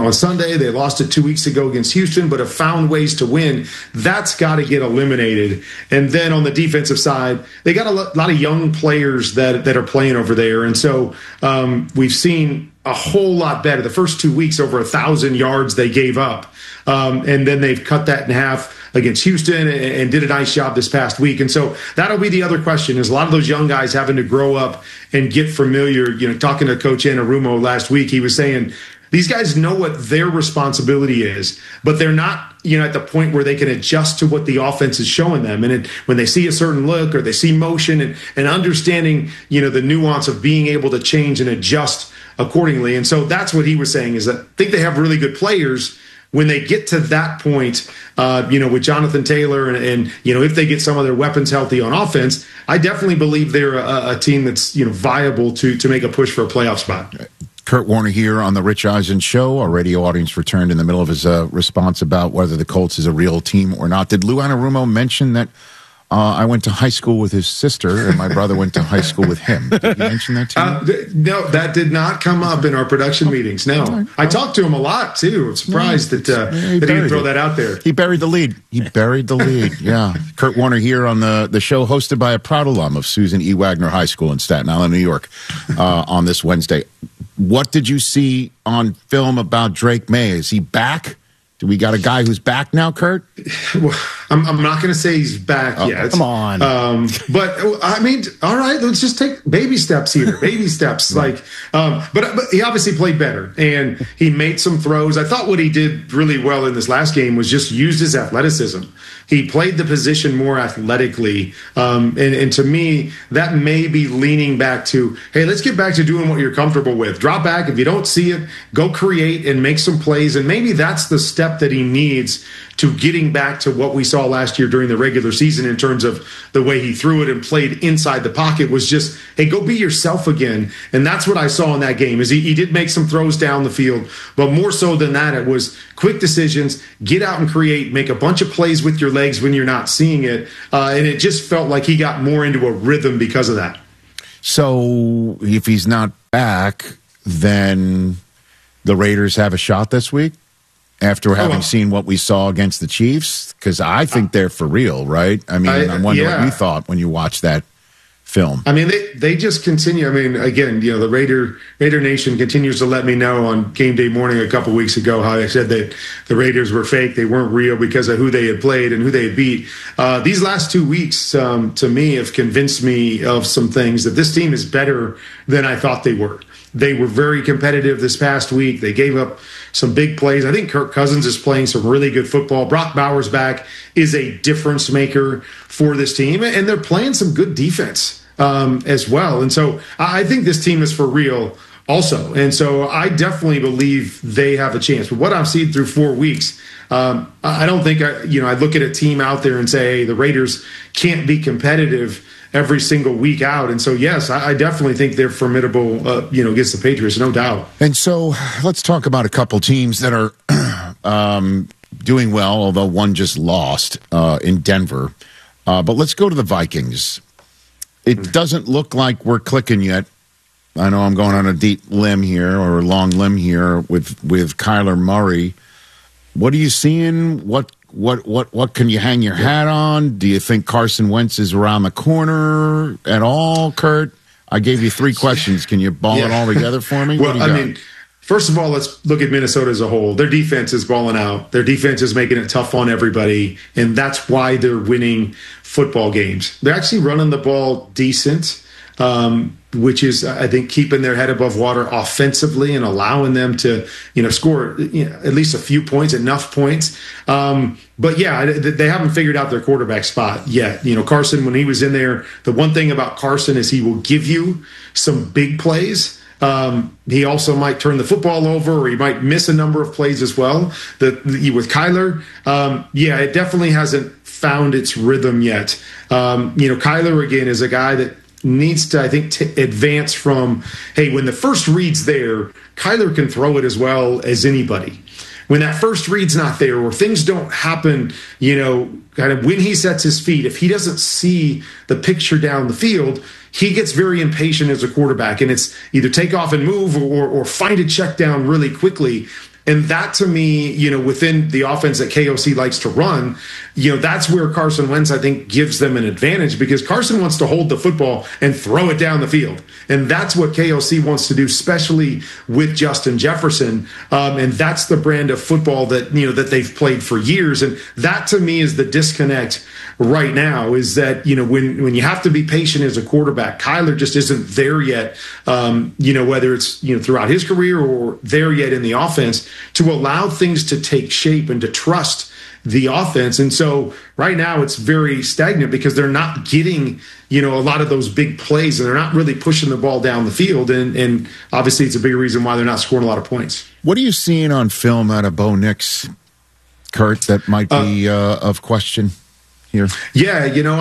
on Sunday. They lost it 2 weeks ago against Houston, but have found ways to win. That's got to get eliminated. And then on the defensive side, they got a lot of young players that are playing over there. And so we've seen a whole lot better. The first 2 weeks, over 1,000 yards they gave up. And then they've cut that in half against Houston and did a nice job this past week. And so that'll be the other question, is a lot of those young guys having to grow up and get familiar. Talking to Coach Anarumo last week, he was saying these guys know what their responsibility is, but they're not, at the point where they can adjust to what the offense is showing them. And when they see a certain look or they see motion and understanding, the nuance of being able to change and adjust accordingly. And so that's what he was saying, is that I think they have really good players. When they get to that point, with Jonathan Taylor and if they get some of their weapons healthy on offense, I definitely believe they're a team that's, viable to make a push for a playoff spot. Kurt Warner here on the Rich Eisen Show. Our radio audience returned in the middle of his response about whether the Colts is a real team or not. Did Lou Anarumo mention that I went to high school with his sister, and my brother went to high school with him? Did he mention that to you? No, that did not come up in our production meetings. No. I talked to him a lot, too. I'm surprised that he didn't throw that out there. He buried the lead. Yeah. Kurt Warner here on the show, hosted by a proud alum of Susan E. Wagner High School in Staten Island, New York, on this Wednesday. What did you see on film about Drake May? Is he back? Do we got a guy who's back now, Kurt? Well, I'm not going to say he's back yet. Come on. But I mean, all right, let's just take baby steps here. Baby steps. But he obviously played better, and he made some throws. I thought what he did really well in this last game was just used his athleticism. He played the position more athletically. And to me, that may be leaning back to, hey, let's get back to doing what you're comfortable with. Drop back. If you don't see it, go create and make some plays. And maybe that's the step that he needs to getting back to what we saw last year during the regular season in terms of the way he threw it and played inside the pocket, was just, hey, go be yourself again. And that's what I saw in that game, is he did make some throws down the field, but more so than that, it was quick decisions, get out and create, make a bunch of plays with your legs when you're not seeing it. And it just felt like he got more into a rhythm because of that. So if he's not back, then the Raiders have a shot this week? After having seen what we saw against the Chiefs? Because I think they're for real, right? I mean, I wonder what you thought when you watched that film. I mean, they just continue. I mean, again, the Raider Nation continues to let me know on game day morning a couple weeks ago how they said that the Raiders were fake. They weren't real because of who they had played and who they had beat. These last 2 weeks, to me, have convinced me of some things, that this team is better than I thought they were. They were very competitive this past week. They gave up some big plays. I think Kirk Cousins is playing some really good football. Brock Bowers back is a difference maker for this team, and they're playing some good defense as well. And so I think this team is for real also. And so I definitely believe they have a chance. But what I've seen through 4 weeks, I don't think I'd look at a team out there and say, hey, the Raiders can't be competitive every single week out. And so, yes, I definitely think they're formidable, against the Patriots, no doubt. And so let's talk about a couple teams that are doing well, although one just lost in Denver. But let's go to the Vikings. It doesn't look like we're clicking yet. I know I'm going on a deep limb here, or a long limb here with Kyler Murray. What are you seeing? What can you hang your hat on? Do you think Carson Wentz is around the corner at all, Kurt? I gave you 3 questions. Can you ball it all together for me? Well, I mean, first of all, let's look at Minnesota as a whole. Their defense is balling out. Their defense is making it tough on everybody, and that's why they're winning football games. They're actually running the ball decent, which is, I think, keeping their head above water offensively and allowing them to, score at least a few points, enough points. But yeah, they haven't figured out their quarterback spot yet. Carson, when he was in there, the one thing about Carson is he will give you some big plays. He also might turn the football over, or he might miss a number of plays as well. With Kyler, it definitely hasn't found its rhythm yet. Kyler, again, is a guy that needs to, I think, advance from, hey, when the first read's there, Kyler can throw it as well as anybody. When that first read's not there, or things don't happen, kind of when he sets his feet, if he doesn't see the picture down the field, he gets very impatient as a quarterback, and it's either take off and move or find a check down really quickly. And that to me, within the offense that KOC likes to run, that's where Carson Wentz, I think, gives them an advantage, because Carson wants to hold the football and throw it down the field. And that's what KOC wants to do, especially with Justin Jefferson. And that's the brand of football that they've played for years. And that to me is the disconnect right now, is that, when you have to be patient as a quarterback, Kyler just isn't there yet, whether it's, throughout his career or there yet in the offense, to allow things to take shape and to trust the offense. And so right now it's very stagnant because they're not getting, a lot of those big plays, and they're not really pushing the ball down the field. And obviously it's a big reason why they're not scoring a lot of points. What are you seeing on film out of Bo Nix, Kurt, that might be of question here? Yeah,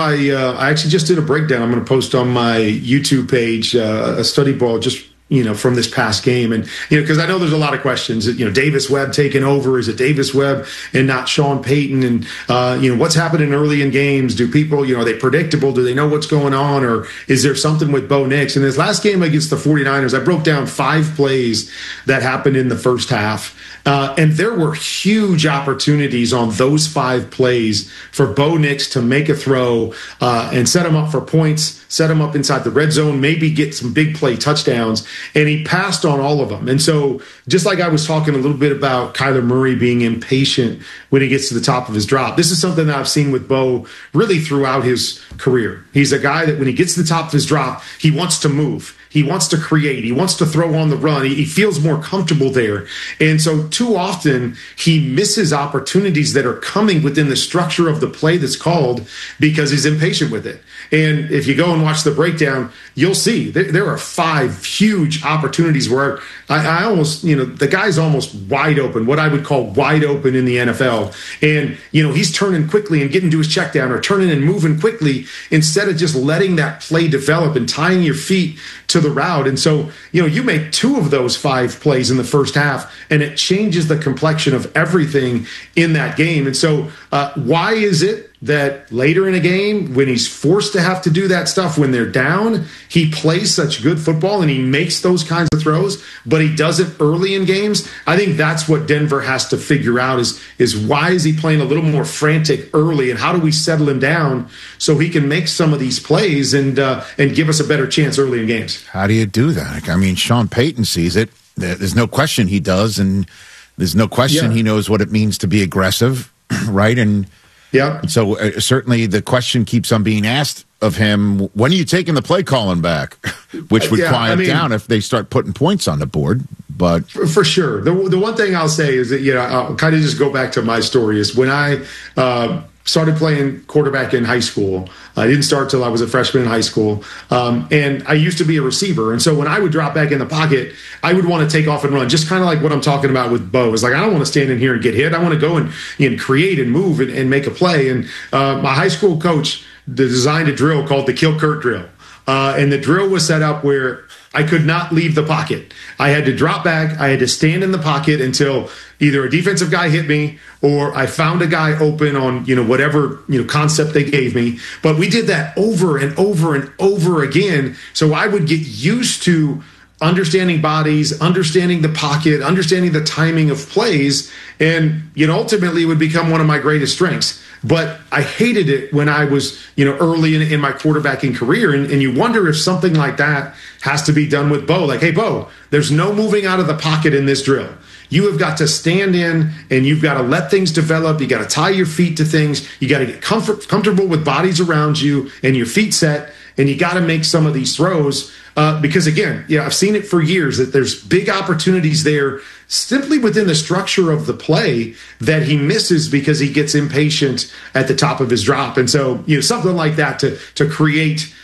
I actually just did a breakdown. I'm going to post on my YouTube page a study ball just from this past game. And, because I know there's a lot of questions, Davis Webb taking over. Is it Davis Webb and not Sean Payton? And, what's happening early in games? Do people, are they predictable? Do they know what's going on? Or is there something with Bo Nix? In his last game against the 49ers, I broke down 5 plays that happened in the first half. And there were huge opportunities on those 5 plays for Bo Nix to make a throw and set him up for points, set him up inside the red zone, maybe get some big play touchdowns. And he passed on all of them. And so just like I was talking a little bit about Kyler Murray being impatient when he gets to the top of his drop, this is something that I've seen with Bo really throughout his career. He's a guy that when he gets to the top of his drop, he wants to move. He wants to create. He wants to throw on the run. He feels more comfortable there. And so too often he misses opportunities that are coming within the structure of the play that's called because he's impatient with it. And if you go and watch the breakdown, you'll see there are 5 huge opportunities where I almost, the guy's almost wide open, what I would call wide open in the NFL. And, he's turning quickly and getting to his check down, or turning and moving quickly instead of just letting that play develop and tying your feet to the route. And so, you make 2 of those 5 plays in the first half, and it changes the complexion of everything in that game. And so why is it that later in a game, when he's forced to have to do that stuff when they're down, he plays such good football and he makes those kinds of throws, but he does it early in games? I think that's what Denver has to figure out is why is he playing a little more frantic early, and how do we settle him down so he can make some of these plays and give us a better chance early in games? How do you do that? I mean, Sean Payton sees it. There's no question he does, and there's no question he knows what it means to be aggressive, right? And yeah. So certainly the question keeps on being asked of him, when are you taking the play calling back? Which would quiet down if they start putting points on the board. But for sure. The one thing I'll say is that, I'll kind of just go back to my story, is when I started playing quarterback in high school. I didn't start till I was a freshman in high school. And I used to be a receiver. And so when I would drop back in the pocket, I would want to take off and run, just kind of like what I'm talking about with Bo. It's like, I don't want to stand in here and get hit. I want to go and create and move and make a play. And my high school coach designed a drill called the Kill Kurt drill. And the drill was set up where I could not leave the pocket. I had to drop back. I had to stand in the pocket until either a defensive guy hit me or I found a guy open on, whatever, concept they gave me. But we did that over and over and over again. So I would get used to understanding bodies, understanding the pocket, understanding the timing of plays, and ultimately it would become one of my greatest strengths. But I hated it when I was early in my quarterbacking career, and you wonder if something like that has to be done with Bo. Like, hey, Bo, there's no moving out of the pocket in this drill. You have got to stand in, and you've got to let things develop. You got to tie your feet to things. You got to get comfortable with bodies around you and your feet set, and you got to make some of these throws. Because again, I've seen it for years that there's big opportunities there simply within the structure of the play that he misses because he gets impatient at the top of his drop. And so, something like that to create,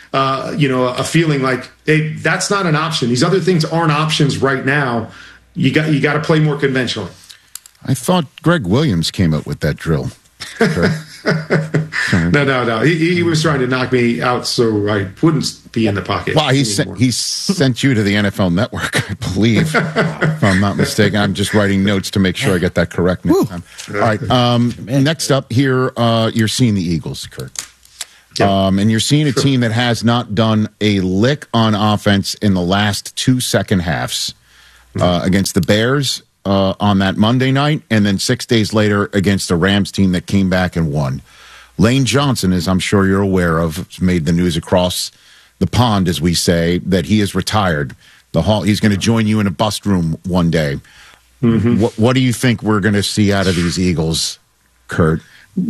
a feeling like, hey, that's not an option. These other things aren't options right now. You got to play more conventionally. I thought Greg Williams came up with that drill. No. He was trying to knock me out so I wouldn't be in the pocket. Well, he sent you to the NFL Network, I believe, if I'm not mistaken. I'm just writing notes to make sure I get that correct next time. All right. Next up here, you're seeing the Eagles, Kurt. Yep. And you're seeing a team that has not done a lick on offense in the last 2 second halves against the Bears, on that Monday night, and then 6 days later against a Rams team that came back and won. Lane Johnson, as I'm sure you're aware of, made the news across the pond, as we say, that he is retired. He's going to join you in a bust room one day. Mm-hmm. What do you think we're going to see out of these Eagles, Kurt?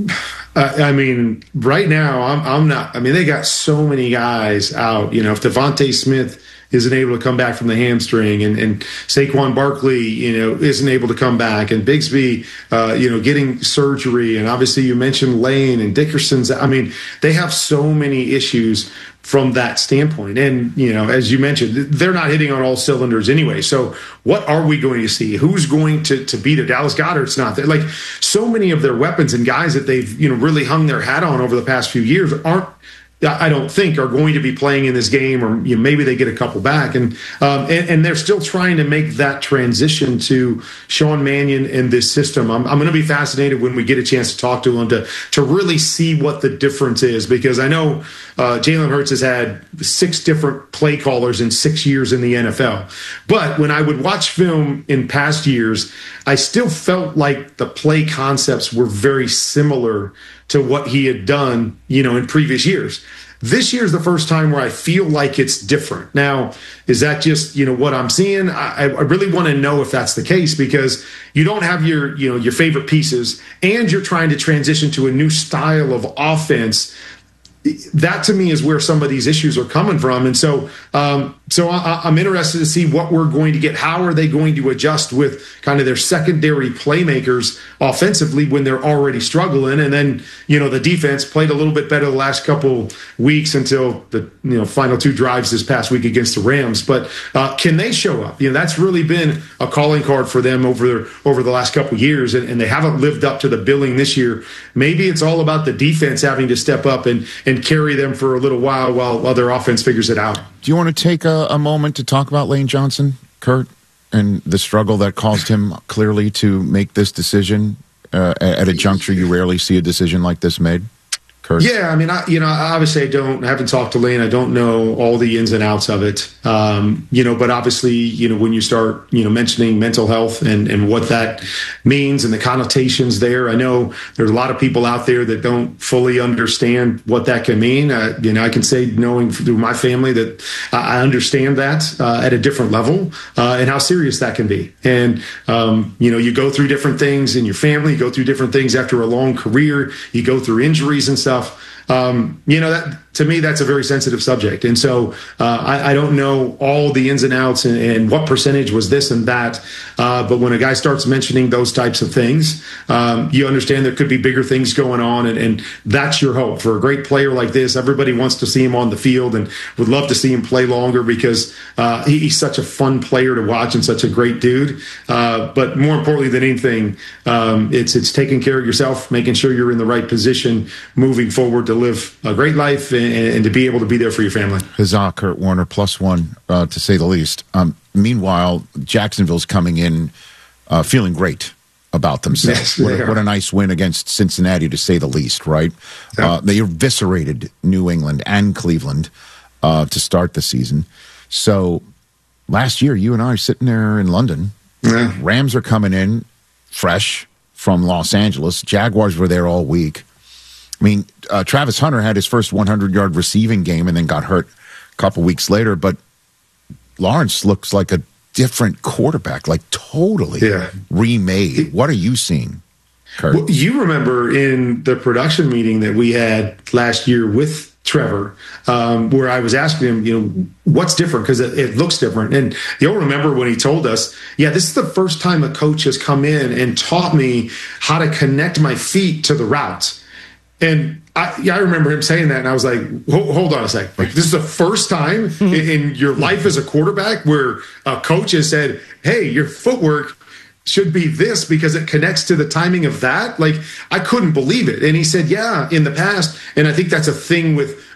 I mean, right now, I'm not. I mean, they got so many guys out. You know, if Devontae Smith isn't able to come back from the hamstring, and Saquon Barkley, isn't able to come back, and Bigsby, getting surgery, and obviously you mentioned Lane and Dickerson's. I mean, they have so many issues from that standpoint. And, as you mentioned, they're not hitting on all cylinders anyway. So what are we going to see? Who's going to be there? Dallas Goedert's not there. Like, so many of their weapons and guys that they've, really hung their hat on over the past few years I don't think are going to be playing in this game, or maybe they get a couple back, and they're still trying to make that transition to Sean Mannion and this system. I'm going to be fascinated when we get a chance to talk to him to really see what the difference is, because I know Jalen Hurts has had 6 different play callers in 6 years in the NFL. But when I would watch film in past years, I still felt like the play concepts were very similar to what he had done, in previous years. This year's the first time where I feel like it's different. Now, is that just, what I'm seeing? I really want to know if that's the case, because you don't have your favorite pieces, and you're trying to transition to a new style of offense. That, to me, is where some of these issues are coming from. And so I'm interested to see what we're going to get. How are they going to adjust with kind of their secondary playmakers offensively when they're already struggling? And then, the defense played a little bit better the last couple weeks until the final 2 drives this past week against the Rams. But can they show up? That's really been a calling card for them over the last couple of years, and they haven't lived up to the billing this year. Maybe it's all about the defense having to step up and carry them for a little while their offense figures it out. Do you want to take a moment to talk about Lane Johnson, Kurt, and the struggle that caused him clearly to make this decision at a juncture you rarely see a decision like this made? Kurt? Yeah, I mean, obviously I haven't talked to Lane. I don't know all the ins and outs of it. But obviously, when you start, mentioning mental health and what that means and the connotations there, I know there's a lot of people out there that don't fully understand what that can mean. I can say, knowing through my family, that I understand that at a different level and how serious that can be. And, you go through different things in your family, you go through different things after a long career, you go through injuries and stuff. That, to me, that's a very sensitive subject. And so I don't know all the ins and outs and what percentage was this and that. But when a guy starts mentioning those types of things, you understand there could be bigger things going on. And that's your hope for a great player like this. Everybody wants to see him on the field and would love to see him play longer, because he's such a fun player to watch and such a great dude. But more importantly than anything, it's taking care of yourself, making sure you're in the right position moving forward to live a great life and to be able to be there for your family. Huzzah, Kurt Warner, +1, to say the least. Meanwhile, Jacksonville's coming in feeling great about themselves. Yes, what a nice win against Cincinnati, to say the least, right? Yeah. They eviscerated New England and Cleveland to start the season. So last year, you and I are sitting there in London. Yeah. Rams are coming in fresh from Los Angeles. Jaguars were there all week. I mean, Travis Hunter had his first 100-yard receiving game and then got hurt a couple weeks later. But Lawrence looks like a different quarterback, like totally remade. What are you seeing, Kurt? Well, you remember in the production meeting that we had last year with Trevor, where I was asking him, what's different? Because it looks different. And you'll remember when he told us, this is the first time a coach has come in and taught me how to connect my feet to the routes. And I remember him saying that, and I was like, hold on a second. Like, this is the first time in your life as a quarterback where a coach has said, hey, your footwork should be this because it connects to the timing of that. Like, I couldn't believe it. And he said, in the past. And I think that's a thing with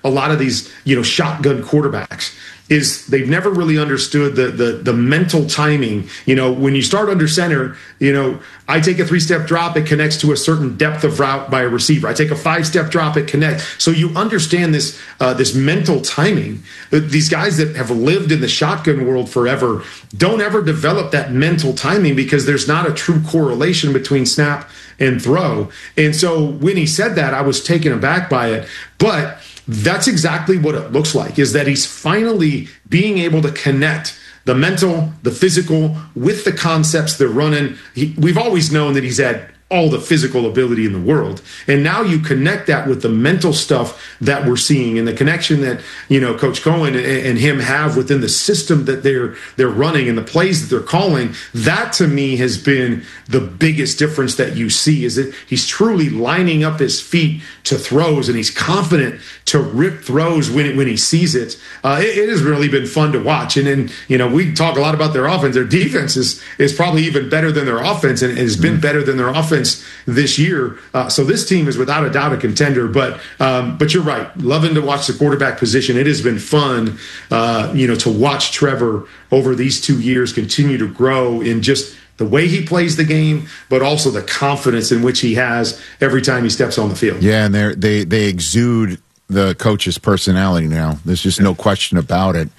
a lot of these, shotgun quarterbacks is they've never really understood the mental timing. When you start under center, I take a 3-step drop, it connects to a certain depth of route by a receiver. I take a 5-step drop, it connects. So you understand this mental timing. These guys that have lived in the shotgun world forever don't ever develop that mental timing because there's not a true correlation between snap and throw. And so when he said that, I was taken aback by it. But that's exactly what it looks like, is that he's finally being able to connect the mental, the physical with the concepts they're running. We've always known that he's had all the physical ability in the world. And now you connect that with the mental stuff that we're seeing and the connection that, Coach Cohen and him have within the system that they're running and the plays that they're calling. That to me has been the biggest difference that you see, is that he's truly lining up his feet to throws, and he's confident to rip throws when he sees it. It has really been fun to watch. And then, we talk a lot about their offense. Their defense is probably even better than their offense, and has been better than their offense this year. So this team is without a doubt a contender. But you're right. Loving to watch the quarterback position. It has been fun, to watch Trevor over these 2 years continue to grow in just the way he plays the game, but also the confidence in which he has every time he steps on the field. Yeah, and they exude the coach's personality now. There's just no question about it.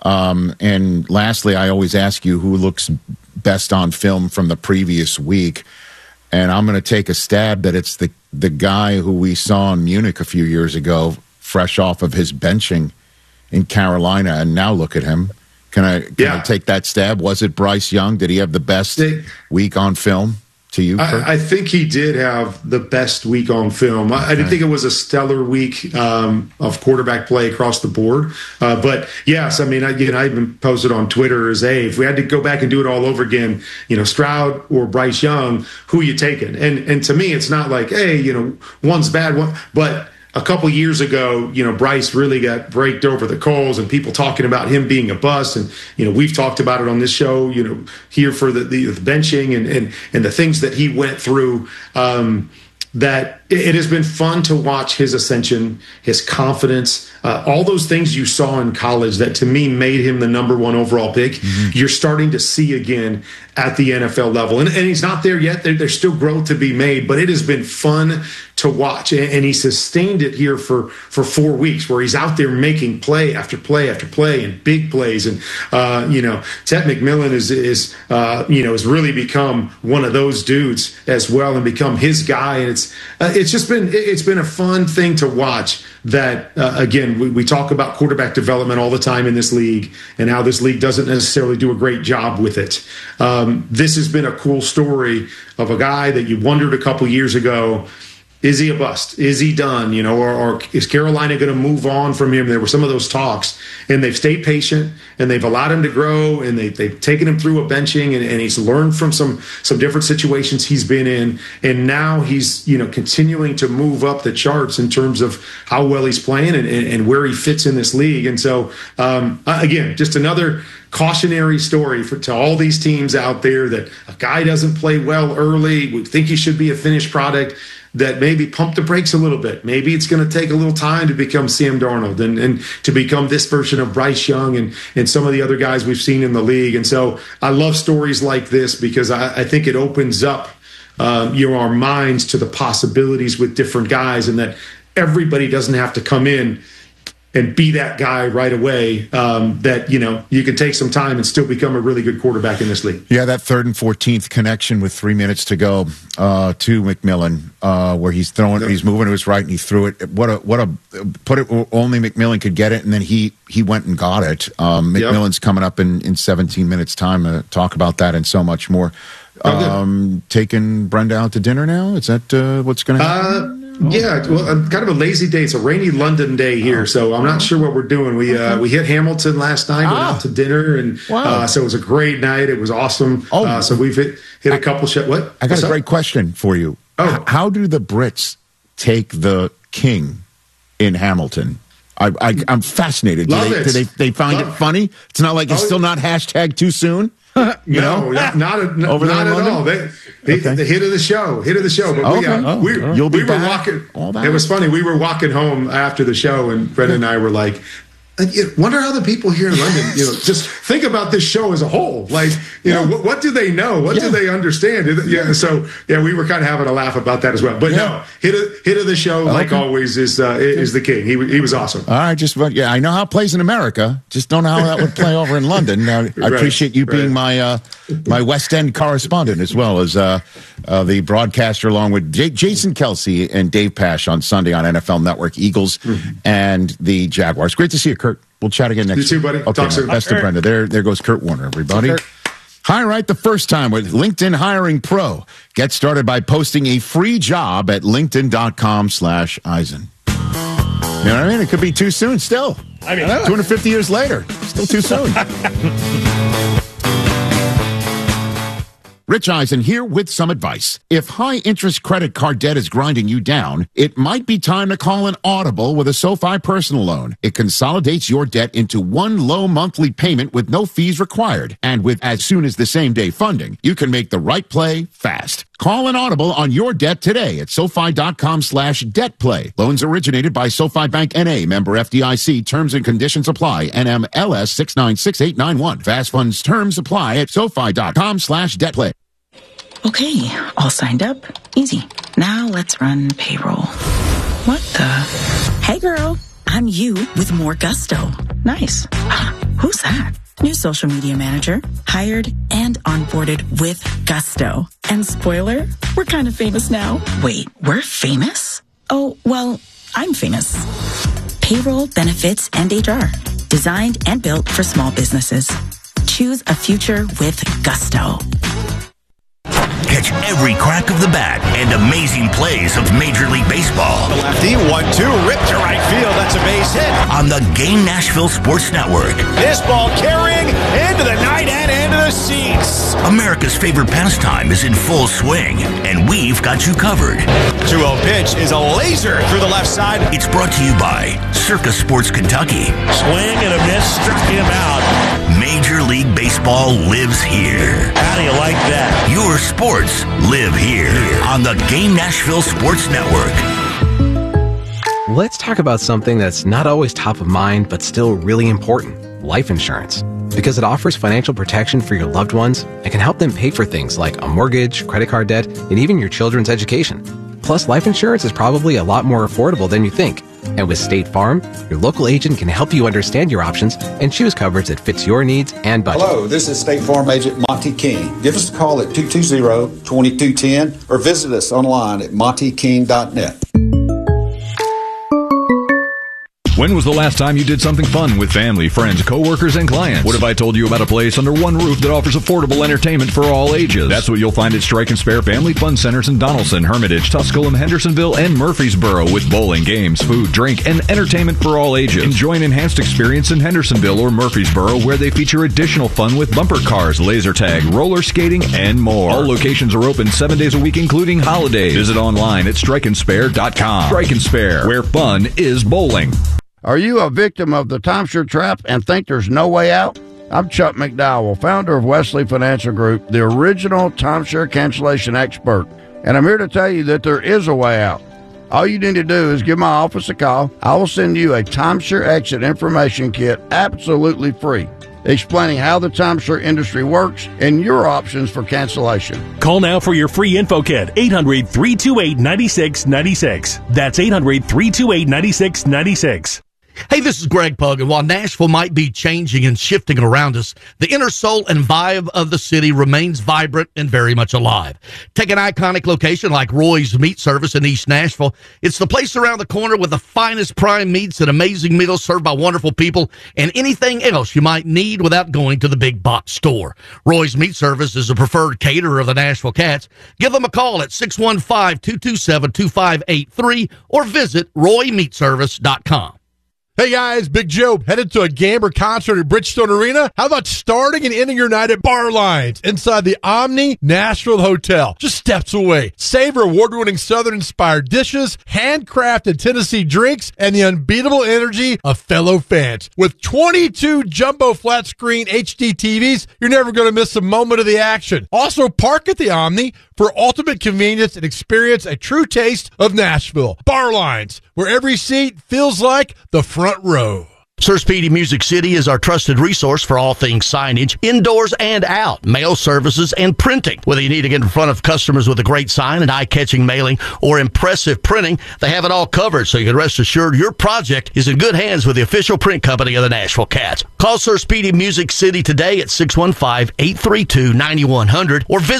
And lastly, I always ask you who looks best on film from the previous week. And I'm going to take a stab that it's the guy who we saw in Munich a few years ago, fresh off of his benching in Carolina. And now look at him. Can I take that stab? Was it Bryce Young? Did he have the best week on film to you, Kurt? I think he did have the best week on film. I didn't think it was a stellar week of quarterback play across the board. But yes, I even posted on Twitter as, hey, if we had to go back and do it all over again, Stroud or Bryce Young, who you taking? And to me, it's not like, hey, one's bad, but a couple years ago, Bryce really got raked over the coals, and people talking about him being a bust. And, we've talked about it on this show, here for the benching and the things that he went through, that it has been fun to watch his ascension, his confidence, all those things you saw in college that to me made him the #1 overall pick. Mm-hmm. You're starting to see again at the NFL level. And he's not there yet. There's still growth to be made, but it has been fun to watch. And he sustained it here for 4 weeks, where he's out there making play after play after play and big plays. And, Ted McMillan has really become one of those dudes as well and become his guy. And it's been a fun thing to watch that, again, we talk about quarterback development all the time in this league and how this league doesn't necessarily do a great job with it. This has been a cool story of a guy that you wondered a couple years ago, is he a bust? Is he done? Or is Carolina going to move on from him? There were some of those talks, and they've stayed patient, and they've allowed him to grow, and they've taken him through a benching, and he's learned from some different situations he's been in, and now he's continuing to move up the charts in terms of how well he's playing and where he fits in this league. And so, again, just another cautionary story to all these teams out there that a guy doesn't play well early, we think he should be a finished product, that maybe pump the brakes a little bit. Maybe it's going to take a little time to become Sam Darnold and to become this version of Bryce Young and some of the other guys we've seen in the league. And so I love stories like this because I think it opens up our minds to the possibilities with different guys, and that everybody doesn't have to come in and be that guy right away, that, you can take some time and still become a really good quarterback in this league. Yeah, that 3rd and 14th connection with 3 minutes to go to McMillan, where he's throwing, he's moving to his right and he threw it. Only McMillan could get it, and then he went and got it. McMillan's coming up in 17 minutes time to talk about that and so much more. Taking Brenda out to dinner now? Is that what's going to happen? Yeah, well, kind of a lazy day. It's a rainy London day here, so I'm not sure what we're doing. We hit Hamilton last night, went out to dinner, and so it was a great night. It was awesome. So we've hit a couple. What? I got a great question for you. How do the Brits take the king in Hamilton? I'm fascinated. Do they find it funny? It's not like it's still not hashtag too soon? Not at all. The hit of the show. But You'll be we were walking. All that. It was funny. We were walking home after the show, and Brendan and I were like, wonder how the people here in London, just think about this show as a whole. Like, what do they know? What do they understand? So we were kind of having a laugh about that as well. But no, hit of the show, like always, is the king. He was awesome. All right, I know how it plays in America. Just don't know how that would play over in London. I appreciate you being my West End correspondent as well as the broadcaster, along with Jason Kelsey and Dave Pasch on Sunday on NFL Network. Eagles and the Jaguars. Great to see you, Kurt. We'll chat again next week. You too, buddy. Okay, Talk soon. Best of Brenda. There goes Kurt Warner, everybody. Hire right the first time with LinkedIn Hiring Pro. Get started by posting a free job at linkedin.com/Eisen. You know what I mean? It could be too soon still. 250 years later. Still too soon. Rich Eisen here with some advice. If high-interest credit card debt is grinding you down, it might be time to call an Audible with a SoFi personal loan. It consolidates your debt into one low monthly payment with no fees required. And with as soon as the same-day funding, you can make the right play fast. Call an Audible on your debt today at SoFi.com/DebtPlay. Loans originated by SoFi Bank N.A., member FDIC. Terms and conditions apply. NMLS 696891. Fast funds terms apply at SoFi.com/DebtPlay. Okay, all signed up. Easy. Now let's run payroll. What the? Hey girl, I'm you with more gusto. Nice. Who's that? New social media manager, hired and onboarded with gusto. And spoiler, we're kind of famous now. Wait, we're famous? Oh, well, I'm famous. Payroll, benefits, and HR. Designed and built for small businesses. Choose a future with gusto. Catch every crack of the bat and amazing plays of Major League Baseball. The lefty, 1-2, ripped to right field. That's a base hit. On the Game Nashville Sports Network. This ball carrying into the night and into the seats. America's favorite pastime is in full swing, and we've got you covered. 2-0 pitch is a laser through the left side. It's brought to you by Circa Sports Kentucky. Swing and a miss, struck him out. Major League Baseball lives here. How do you like that? Your sports live here on the Game Nashville Sports Network. Let's talk about something that's not always top of mind, but still really important: life insurance. Because it offers financial protection for your loved ones and can help them pay for things like a mortgage, credit card debt, and even your children's education. Plus, life insurance is probably a lot more affordable than you think. And with State Farm, your local agent can help you understand your options and choose coverage that fits your needs and budget. Hello, this is State Farm Agent Monty King. Give us a call at 220-2210 or visit us online at montyking.net. When was the last time you did something fun with family, friends, coworkers, and clients? What if I told you about a place under one roof that offers affordable entertainment for all ages? That's what you'll find at Strike and Spare Family Fun Centers in Donaldson, Hermitage, Tusculum, Hendersonville, and Murfreesboro, with bowling, games, food, drink, and entertainment for all ages. Enjoy an enhanced experience in Hendersonville or Murfreesboro, where they feature additional fun with bumper cars, laser tag, roller skating, and more. All locations are open 7 days a week, including holidays. Visit online at strikeandspare.com. Strike and Spare, where fun is bowling. Are you a victim of the timeshare trap and think there's no way out? I'm Chuck McDowell, founder of Wesley Financial Group, the original timeshare cancellation expert, and I'm here to tell you that there is a way out. All you need to do is give my office a call. I will send you a timeshare exit information kit absolutely free, explaining how the timeshare industry works and your options for cancellation. Call now for your free info kit, 800-328-9696. That's 800-328-9696. Hey, this is Greg Pug, and while Nashville might be changing and shifting around us, the inner soul and vibe of the city remains vibrant and very much alive. Take an iconic location like Roy's Meat Service in East Nashville. It's the place around the corner with the finest prime meats and amazing meals served by wonderful people and anything else you might need without going to the big box store. Roy's Meat Service is a preferred caterer of the Nashville Cats. Give them a call at 615-227-2583 or visit RoyMeatService.com. Hey guys, Big Joe, headed to a game or concert at Bridgestone Arena? How about starting and ending your night at Bar Lines inside the Omni Nashville Hotel, just steps away? Savor award-winning Southern-inspired dishes, handcrafted Tennessee drinks, and the unbeatable energy of fellow fans. With 22 jumbo flat-screen HD TVs, you're never going to miss a moment of the action. Also, park at the Omni for ultimate convenience and experience a true taste of Nashville. Bar Lines, where every seat feels like the front row. Sir Speedy Music City is our trusted resource for all things signage, indoors and out, mail services, and printing. Whether you need to get in front of customers with a great sign, an eye-catching mailing, or impressive printing, they have it all covered, so you can rest assured your project is in good hands with the official print company of the Nashville Cats. Call Sir Speedy Music City today at 615-832-9100 or visit